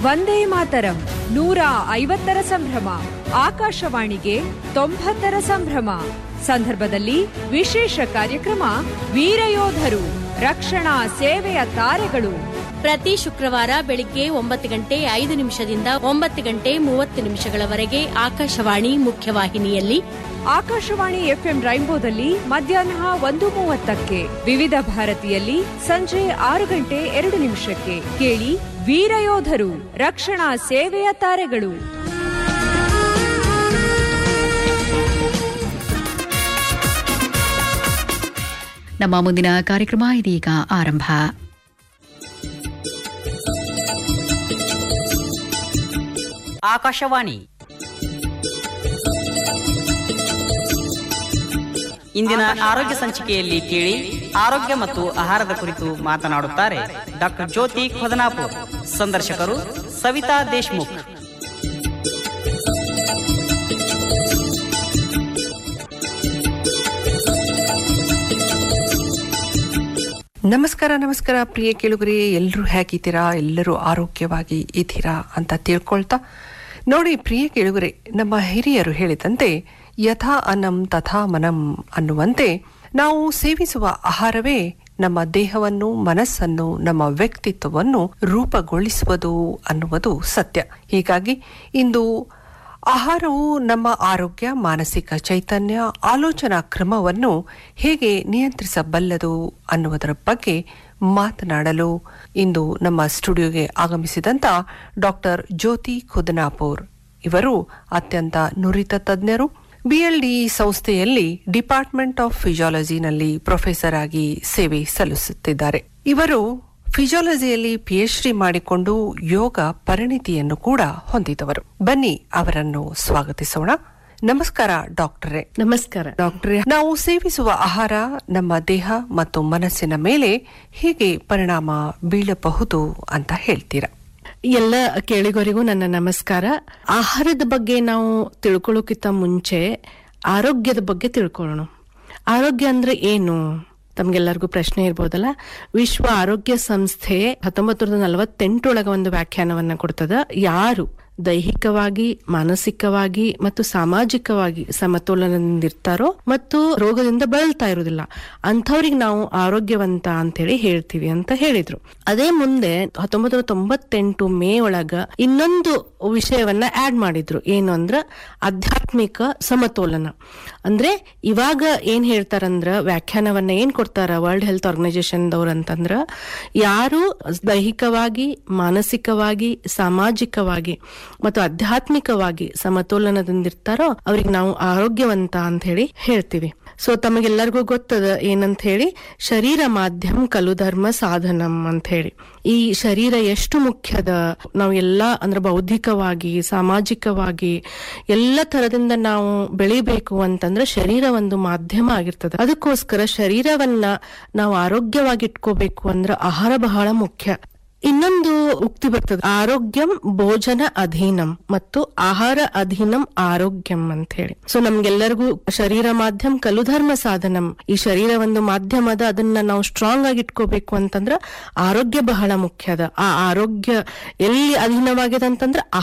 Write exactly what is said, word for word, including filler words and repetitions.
ವಂದೇ ಮಾತರಂ ನೂರ ಐವತ್ತರ ಸಂಭ್ರಮ, ಆಕಾಶವಾಣಿಗೆ ತೊಂಬತ್ತರ ಸಂಭ್ರಮ ಸಂದರ್ಭದಲ್ಲಿ ವಿಶೇಷ ಕಾರ್ಯಕ್ರಮ ವೀರಯೋಧರು ರಕ್ಷಣಾ ಸೇವೆಯ ತಾರೆಗಳು. ಪ್ರತಿ ಶುಕ್ರವಾರ ಬೆಳಿಗ್ಗೆ ಒಂಬತ್ತು ಗಂಟೆ ಐದು ನಿಮಿಷದಿಂದ ಒಂಬತ್ತು ಗಂಟೆ ಮೂವತ್ತು ನಿಮಿಷಗಳವರೆಗೆ ಆಕಾಶವಾಣಿ ಮುಖ್ಯವಾಹಿನಿಯಲ್ಲಿ, ಆಕಾಶವಾಣಿ ಎಫ್ಎಂ ರೈನ್ಬೋದಲ್ಲಿ ಮಧ್ಯಾಹ್ನ ಒಂದು ಮೂವತ್ತಕ್ಕೆ, ವಿವಿಧ ಭಾರತಿಯಲ್ಲಿ ಸಂಜೆ ಆರು ಗಂಟೆ ಎರಡು ನಿಮಿಷಕ್ಕೆ ಕೇಳಿ ವೀರಯೋಧರು ರಕ್ಷಣಾ ಸೇವೆಯ ತಾರೆಗಳು. ನಮ್ಮ ಮುಂದಿನ ಕಾರ್ಯಕ್ರಮ ಇದೀಗ ಆರಂಭ. ಆಕಾಶವಾಣಿ ಇಂದಿನ ಆರೋಗ್ಯ ಸಂಚಿಕೆಯಲ್ಲಿ ಕೇಳಿ, ಆರೋಗ್ಯ ಮತ್ತು ಆಹಾರದ ಕುರಿತು ಮಾತನಾಡುತ್ತಾರೆ ಡಾಕ್ಟರ್ ಜ್ಯೋತಿ ಖೊದನಾಪುರ್. ಸಂದರ್ಶಕರು ಸವಿತಾ ದೇಶ್ಮುಖ್. ನಮಸ್ಕಾರ ನಮಸ್ಕಾರ ಪ್ರಿಯ ಕೇಳುಗರೆ, ಎಲ್ಲರೂ ಹೇಗಿದ್ದೀರಾ? ಎಲ್ಲರೂ ಆರೋಗ್ಯವಾಗಿ ಇದ್ದೀರಾ ಅಂತ ತಿಳ್ಕೊಳ್ತಾ, ನೋಡಿ ಪ್ರಿಯ ಕೇಳುಗರೆ, ನಮ್ಮ ಹಿರಿಯರು ಹೇಳಿದಂತೆ ಯಥಾ ಅನ್ನಂ ತಥಾ ಮನಂ ಅನ್ನುವಂತೆ ನಾವು ಸೇವಿಸುವ ಆಹಾರವೇ ನಮ್ಮ ದೇಹವನ್ನು, ಮನಸ್ಸನ್ನು, ನಮ್ಮ ವ್ಯಕ್ತಿತ್ವವನ್ನು ರೂಪುಗೊಳಿಸುವುದು ಅನ್ನುವುದು ಸತ್ಯ. ಹೀಗಾಗಿ ಇಂದು ಆಹಾರವು ನಮ್ಮ ಆರೋಗ್ಯ, ಮಾನಸಿಕ ಚೈತನ್ಯ, ಆಲೋಚನಾ ಕ್ರಮವನ್ನು ಹೇಗೆ ನಿಯಂತ್ರಿಸಬಲ್ಲದು ಅನ್ನುವುದರ ಬಗ್ಗೆ ಮಾತನಾಡಲು ಇಂದು ನಮ್ಮ ಸ್ಟುಡಿಯೋಗೆ ಆಗಮಿಸಿದಂತ ಡಾಕ್ಟರ್ ಜ್ಯೋತಿ ಖೊದನಾಪುರ್ ಇವರು ಅತ್ಯಂತ ನುರಿತ ತಜ್ಞರು. ಬಿಎಲ್ಡಿ ಸಂಸ್ಥೆಯಲ್ಲಿ ಡಿಪಾರ್ಟ್ಮೆಂಟ್ ಆಫ್ ಫಿಸಿಯಾಲಜಿನಲ್ಲಿ ಪ್ರೊಫೆಸರ್ ಆಗಿ ಸೇವೆ ಸಲ್ಲಿಸುತ್ತಿದ್ದಾರೆ. ಇವರು ಫಿಸಿಯಾಲಜಿಯಲ್ಲಿ ಪಿಎಚ್ಡಿ ಮಾಡಿಕೊಂಡು ಯೋಗ ಪರಿಣಿತಿಯನ್ನು ಕೂಡ ಹೊಂದಿದವರು. ಬನ್ನಿ ಅವರನ್ನು ಸ್ವಾಗತಿಸೋಣ. ನಮಸ್ಕಾರ ಡಾಕ್ಟರೇ. ನಮಸ್ಕಾರ ಡಾಕ್ಟರೇ, ನಾವು ಸೇವಿಸುವ ಆಹಾರ ನಮ್ಮ ದೇಹ ಮತ್ತು ಮನಸ್ಸಿನ ಮೇಲೆ ಹೇಗೆ ಪರಿಣಾಮ ಬೀಳಬಹುದು ಅಂತ ಹೇಳ್ತೀರಾ? ಎಲ್ಲ ಕೇಳಿಗೋರಿಗೂ ನನ್ನ ನಮಸ್ಕಾರ. ಆಹಾರದ ಬಗ್ಗೆ ನಾವು ತಿಳ್ಕೊಳ್ಳೋಕ್ಕಿಂತ ಮುಂಚೆ ಆರೋಗ್ಯದ ಬಗ್ಗೆ ತಿಳ್ಕೊಳ್ಳೋಣ. ಆರೋಗ್ಯ ಅಂದ್ರೆ ಏನು ತಮ್ಗೆಲ್ಲರಿಗೂ ಪ್ರಶ್ನೆ ಇರ್ಬೋದಲ್ಲ. ವಿಶ್ವ ಆರೋಗ್ಯ ಸಂಸ್ಥೆ ಹತ್ತೊಂಬತ್ತು ನೂರ ನಲವತ್ತೆಂಟರೊಳಗ ಒಂದು ವ್ಯಾಖ್ಯಾನವನ್ನ ಕೊಡ್ತದ. ಯಾರು ದೈಹಿಕವಾಗಿ, ಮಾನಸಿಕವಾಗಿ ಮತ್ತು ಸಾಮಾಜಿಕವಾಗಿ ಸಮತೋಲನದಿಂದಿರ್ತಾರೋ ಮತ್ತು ರೋಗದಿಂದ ಬಳಲ್ತಾ ಇರುವುದಿಲ್ಲ, ಅಂಥವ್ರಿಗೆ ನಾವು ಆರೋಗ್ಯವಂತ ಅಂತೇಳಿ ಹೇಳ್ತೀವಿ ಅಂತ ಹೇಳಿದ್ರು. ಅದೇ ಮುಂದೆ ಹತ್ತೊಂಬತ್ತು ನೂರ ತೊಂಬತ್ತೆಂಟು ಮೇ ಒಳಗ ಇನ್ನೊಂದು ವಿಷಯವನ್ನ ಆಡ್ ಮಾಡಿದ್ರು. ಏನು ಅಂದ್ರ ಆಧ್ಯಾತ್ಮಿಕ ಸಮತೋಲನ. ಅಂದ್ರೆ ಇವಾಗ ಏನ್ ಹೇಳ್ತಾರಂದ್ರ, ವ್ಯಾಖ್ಯಾನವನ್ನ ಏನ್ ಕೊಡ್ತಾರ ವರ್ಲ್ಡ್ ಹೆಲ್ತ್ ಆರ್ಗನೈಸೇಷನ್ ದವ್ರ ಅಂತಂದ್ರ, ಯಾರು ದೈಹಿಕವಾಗಿ, ಮಾನಸಿಕವಾಗಿ, ಸಾಮಾಜಿಕವಾಗಿ ಮತ್ತು ಆಧ್ಯಾತ್ಮಿಕವಾಗಿ ಸಮತೋಲನದಿಂದಿರ್ತಾರೋ ಅವ್ರಿಗೆ ನಾವು ಆರೋಗ್ಯವಂತ ಅಂತ ಹೇಳಿ ಹೇಳ್ತೀವಿ. ಸೊ ತಮಗೆಲ್ಲರಿಗೂ ಗೊತ್ತದ ಏನಂತ ಹೇಳಿ, ಶರೀರ ಮಾಧ್ಯಮ ಕಲು ಧರ್ಮ ಸಾಧನಂ ಅಂತ ಹೇಳಿ. ಈ ಶರೀರ ಎಷ್ಟು ಮುಖ್ಯದ, ನಾವು ಎಲ್ಲಾ ಅಂದ್ರೆ ಬೌದ್ಧಿಕವಾಗಿ, ಸಾಮಾಜಿಕವಾಗಿ ಎಲ್ಲ ತರದಿಂದ ನಾವು ಬೆಳಿಬೇಕು ಅಂತಂದ್ರೆ ಶರೀರ ಒಂದು ಮಾಧ್ಯಮ ಆಗಿರ್ತದೆ. ಅದಕ್ಕೋಸ್ಕರ ಶರೀರವನ್ನ ನಾವು ಆರೋಗ್ಯವಾಗಿ ಇಟ್ಕೋಬೇಕು ಅಂದ್ರೆ ಆಹಾರ ಬಹಳ ಮುಖ್ಯ. ಇನ್ನೊಂದು ಉಕ್ತಿ ಬರ್ತದೆ, ಆರೋಗ್ಯಂ ಭೋಜನ ಅಧೀನಂ ಮತ್ತು ಆಹಾರ ಅಧೀನಂ ಆರೋಗ್ಯಂ ಅಂತ ಹೇಳಿ. ಸೊ ನಮ್ಗೆಲ್ಲರಿಗೂ ಶರೀರ ಮಾಧ್ಯಮ ಕಲು ಧರ್ಮ ಸಾಧನಂ, ಈ ಶರೀರ ಒಂದು ಮಾಧ್ಯಮದ, ಅದನ್ನ ನಾವು ಸ್ಟ್ರಾಂಗ್ ಆಗಿ ಇಟ್ಕೋಬೇಕು ಅಂತಂದ್ರ ಆರೋಗ್ಯ ಬಹಳ ಮುಖ್ಯದ. ಆ ಆರೋಗ್ಯ ಎಲ್ಲಿ ಅಧೀನವಾಗಿದೆ ಅಂತಂದ್ರೆ